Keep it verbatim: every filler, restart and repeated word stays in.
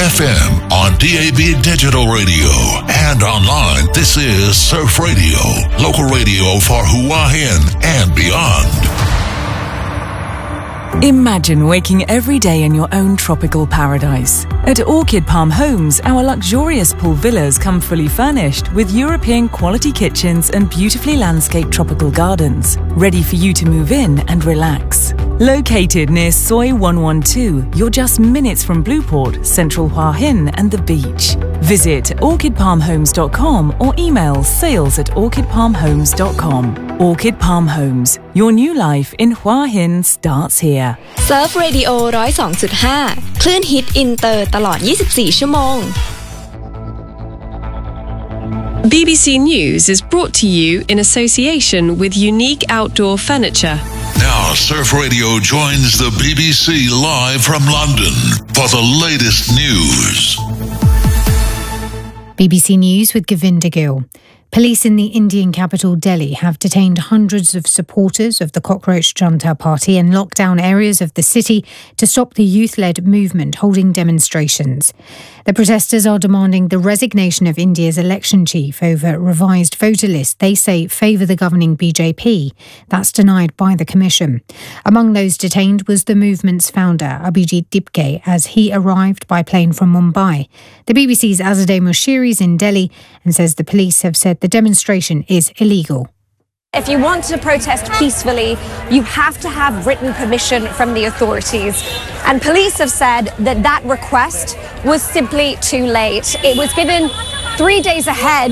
F M, on D A B digital radio, and online. This is Surf Radio, local radio for Hua Hin and beyond. Imagine waking every day in your own tropical paradise. At Orchid Palm Homes, our luxurious pool villas come fully furnished with European quality kitchens and beautifully landscaped tropical gardens, ready for you to move in and relax. Located near Soi one one two, you're just minutes from Blueport, Central Hua Hin and the beach. Visit orchid palm homes dot com or email sales at orchid palm homes dot com. Orchid Palm Homes, your new life in Hua Hin starts here. Surf Radio หนึ่งศูนย์สองจุดห้า คลื่นฮิตอินเตอร์ตลอดยี่สิบสี่ชั่วโมง B B C News is brought to you in association with Unique Outdoor Furniture. Now, Surf Radio joins the B B C live from London for the latest news. B B C News with Govinda Gill. Police in the Indian capital Delhi have detained hundreds of supporters of the Cockroach Junta Party and locked down areas of the city to stop the youth-led movement holding demonstrations. The protesters are demanding the resignation of India's election chief over revised voter lists they say favour the governing B J P. That's denied by the commission. Among those detained was the movement's founder, Abhijit Dipke, as he arrived by plane from Mumbai. The B B C's Azadeh Moshiri is in Delhi and says the police have said the demonstration is illegal. If you want to protest peacefully, you have to have written permission from the authorities. And police have said that that request was simply too late. It was given three days ahead